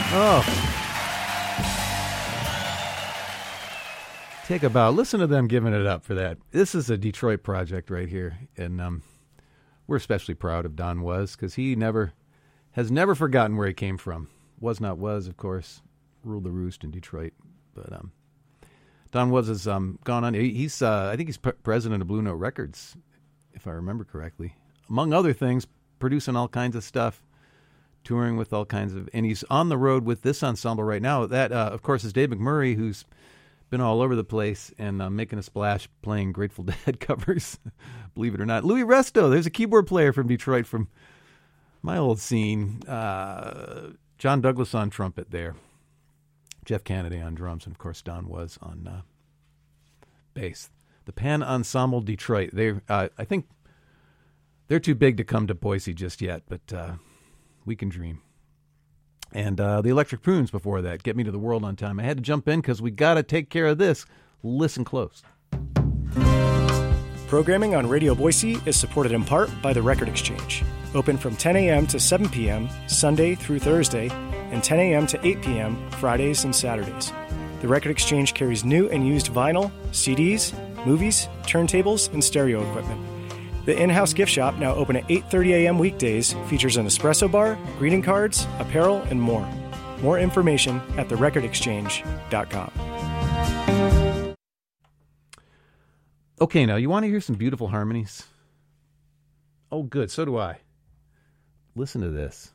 Oh. Take a bow. Listen to them giving it up for that. This is a Detroit project right here. And we're especially proud of Don Was because he has never forgotten where he came from. Was Not Was, of course, ruled the roost in Detroit. But Don Was has gone on. He's I think he's president of Blue Note Records, if I remember correctly. Among other things, producing all kinds of stuff, touring with all kinds of... And he's on the road with this ensemble right now. That, of course, is Dave McMurray, who's been all over the place and making a splash playing Grateful Dead covers, believe it or not. Louis Resto, there's a keyboard player from Detroit from my old scene. John Douglas on trumpet there. Jeff Kennedy on drums, and of course Don Was on bass. The Pan Ensemble Detroit. I think they're too big to come to Boise just yet, but we can dream. And the Electric Prunes before that, Get Me to the World on Time. I had to jump in because we got to take care of this. Listen close. Programming on Radio Boise is supported in part by the Record Exchange. Open from 10 a.m. to 7 p.m. Sunday through Thursday, and 10 a.m. to 8 p.m. Fridays and Saturdays. The Record Exchange carries new and used vinyl, CDs, movies, turntables, and stereo equipment. The in-house gift shop, now open at 8:30 a.m. weekdays, features an espresso bar, greeting cards, apparel, and more. More information at therecordexchange.com. Okay, now, you want to hear some beautiful harmonies? Oh, good. So do I. Listen to this.